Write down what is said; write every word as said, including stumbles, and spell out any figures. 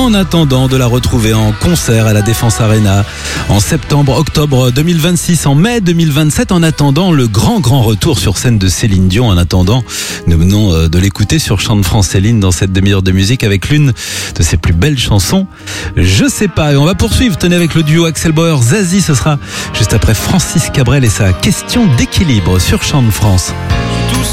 en attendant de la retrouver en concert à la Défense Arena en septembre, octobre deux mille vingt-six, en mai deux mille vingt-sept, en attendant le grand grand retour sur scène de Céline Dion. En attendant, nous venons de l'écouter sur Chant de France Céline dans cette demi-heure de musique avec l'une de ses plus belles chansons, Je sais pas. Et on va poursuivre, tenez, avec le duo Axel Bauer Zazie, ce sera juste après Francis Cabrel et sa question d'équilibre sur Chant de France.